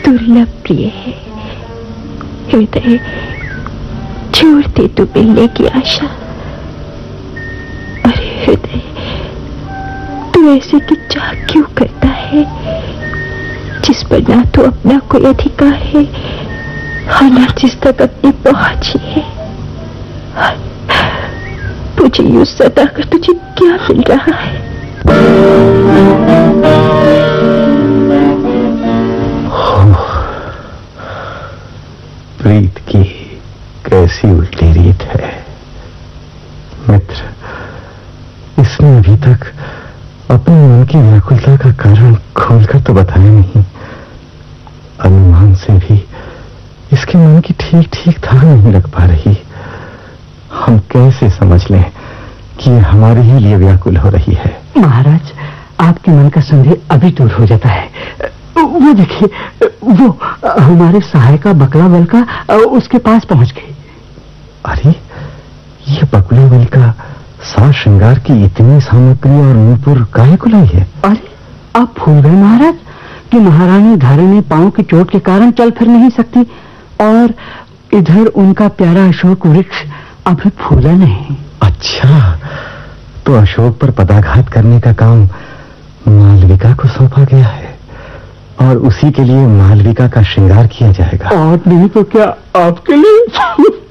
दुर्लभ प्रिय है। हृदय छोड़ दे तू मिलने की आशा। अरे हृदय, तू ऐसे की चाह क्यों करता है जिस पर ना तो अपना कोई अधिकार है और ना जिस तक अपनी पहुंच ही है। मुझे यूं सताकर तुझे क्या मिल रहा है? प्रीत की कैसी उल्टी रीत है मित्र। इसने अभी तक अपने मन की व्याकुलता का कारण खोलकर तो बताया नहीं। अनुमान से भी इसके मन की ठीक ठीक धार नहीं लग पा रही। हम कैसे समझ लें कि ये हमारे ही लिए व्याकुल हो रही है? महाराज, आपके मन का संदेह अभी दूर हो जाता है। वो देखिए, वो हमारे सहायका बकला बलका उसके पास पहुंच गई। अरे, ये बकला बलका साज श्रृंगार की इतनी सामग्री और नूपुर काहे को लाई है? अरे, आप भूल गए महाराज कि महारानी धारिणी पांव की चोट के कारण चल फिर नहीं सकती और इधर उनका प्यारा अशोक वृक्ष अभी फूला नहीं। अच्छा, तो अशोक पर पदाघात करने का काम मालविका को सौंपा गया है और उसी के लिए मालविका का श्रृंगार किया जाएगा। और नहीं तो क्या आपके लिए?